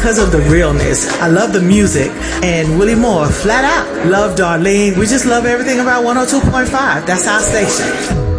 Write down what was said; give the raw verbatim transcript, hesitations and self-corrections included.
because of the realness. I love the music. And Willie Moore, flat out, love Darlene. We just love everything about one oh two point five. That's our station.